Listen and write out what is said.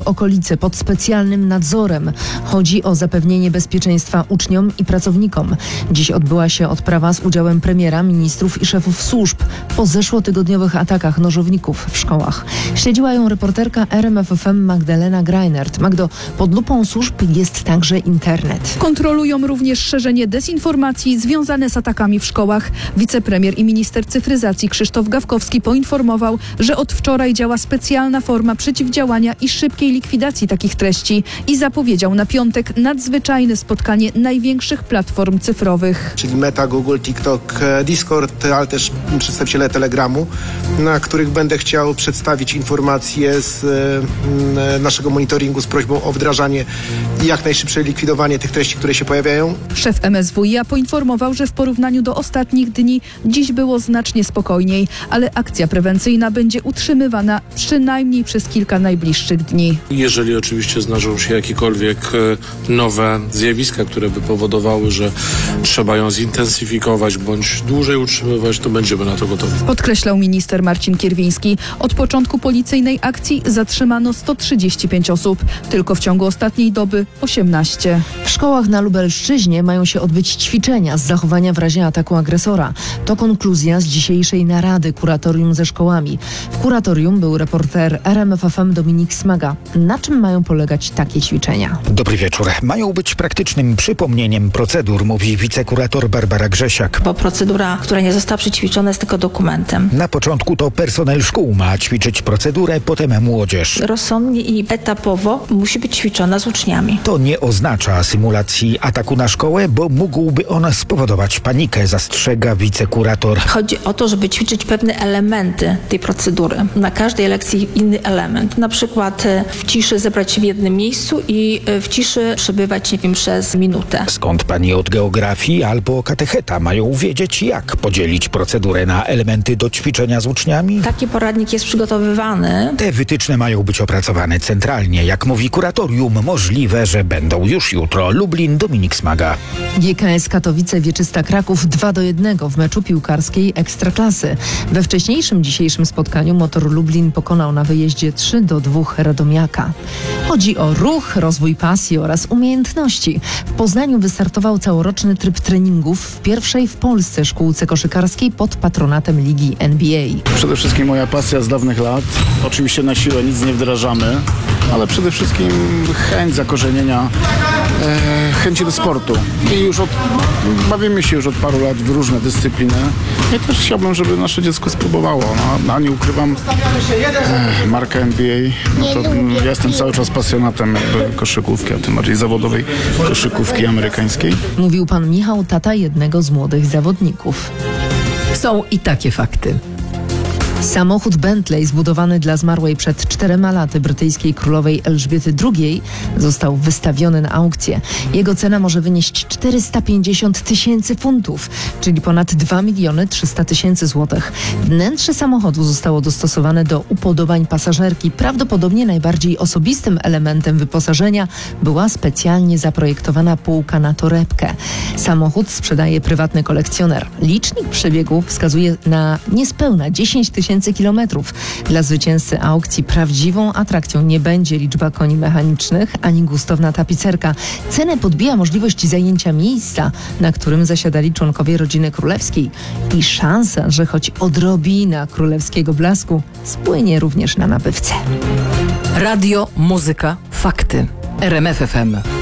okolicy pod specjalnym nadzorem. Chodzi o zapewnienie bezpieczeństwa uczniom i pracownikom. Dziś odbyła się odprawa z udziałem premiera, ministrów i szefów służb po zeszłotygodniowych atakach nożowników w szkołach. Śledziła ją reporterka RMF FM Magdalena Greinert. Magdo, pod lupą służb jest także internet. Kontrolują również szerzenie dezinformacji związane z atakami w szkołach. Wicepremier i minister cyfryzacji Krzysztof Gawkowski poinformował, że od wczoraj działa specjalna forma przeciwdziałania i szybkiej likwidacji takich treści i zapowiedział na piątek nadzwyczajne spotkanie największych platform cyfrowych. Czyli Meta, Google, TikTok, Discord, ale też przedstawiciele Telegramu, na których będę chciał przedstawić informacje z naszego monitoringu z prośbą o wdrażanie i jak najszybsze likwidowanie tych treści, które się pojawiają. Szef MSWiA poinformował, że w porównaniu do ostatnich dni dziś było znacznie spokojniej, ale akcja prewencyjna będzie utrzymywana przynajmniej przez kilka najbliższych dni. Jeżeli oczywiście zdarzą się jakiekolwiek nowe zjawiska, które by powodowały, że trzeba ją zintensyfikować bądź dłużej utrzymywać, to będziemy na to gotowi. Podkreślał minister Marcin Kierwiński. Od początku policyjnej akcji zatrzymano 135 osób. Tylko w ciągu ostatniej doby 18. W szkołach na Lubelszczyźnie mają się odbyć ćwiczenia z zachowania w razie ataku agresora. To konkluzja z dzisiejszej narady kuratorium ze szkołami. W kuratorium był reporter RMF FM Dominik Smaga. Na czym mają polegać takie ćwiczenia? Dobry wieczór. Mają być praktycznym przypomnieniem procedur, mówi wicekurator Barbara Grzesiak. Bo procedura, która nie została przećwiczona, jest tylko dokumentem. Na początku to personel szkół ma ćwiczyć procedurę, potem młodzież. Rozsądnie i etapowo musi być ćwiczona z uczniami. To nie oznacza symulacji ataku na szkołę, bo mógłby on spowodować panikę, zastrzega wicekurator. Chodzi o to, żeby ćwiczyć pewne elementy tej procedury. Na każdej lekcji inny element. Na przykład w ciszy zebrać się w jednym miejscu i w ciszy przebywać, przez minutę. Skąd pani od geografii albo katecheta mają wiedzieć, jak podzielić procedurę na elementy do ćwiczenia z uczniami? Taki poradnik jest przygotowywany. Te wytyczne mają być opracowane centralnie. Jak mówi kuratorium, możliwe, że będą już jutro. Lublin, Dominik Smaga. GKS Katowice Wieczysta Kraków 2-1 w meczu piłkarskiej Ekstraklasy. We wcześniejszym dzisiejszym spotkaniu Motor Lublin pokonał na wyjeździe 3-2 Radomiaka. Chodzi o ruch, rozwój pasji oraz umiejętności. W Poznaniu wystartował całoroczny tryb treningów w pierwszej w Polsce szkółce koszykarskiej pod patronatem ligi NBA. Przede wszystkim moja pasja z dawnych lat. Oczywiście na siłę nic nie wdrażamy, ale przede wszystkim chęć zakorzenienia, chęci do sportu. I bawimy się już od paru lat w różne dyscypliny. Ja też chciałbym, żeby nasze dziecko spróbowało. No, nie ukrywam, marka NBA, ja jestem cały czas pasjonatem koszykówki, a tym bardziej zawodowej koszykówki amerykańskiej. Mówił pan Michał, tata jednego z młodych zawodników. Są i takie fakty. Samochód Bentley zbudowany dla zmarłej przed 4 laty brytyjskiej królowej Elżbiety II został wystawiony na aukcję. Jego cena może wynieść 450 000 funtów, czyli ponad 2 300 000 złotych. Wnętrze samochodu zostało dostosowane do upodobań pasażerki. Prawdopodobnie najbardziej osobistym elementem wyposażenia była specjalnie zaprojektowana półka na torebkę. Samochód sprzedaje prywatny kolekcjoner. Licznik przebiegu wskazuje na niespełna 10 000 kilometrów. Dla zwycięzcy aukcji prawdziwą atrakcją nie będzie liczba koni mechanicznych ani gustowna tapicerka. Cenę podbija możliwość zajęcia miejsca, na którym zasiadali członkowie rodziny królewskiej i szansa, że choć odrobina królewskiego blasku spłynie również na nabywcę. Radio, muzyka, fakty. RMF FM.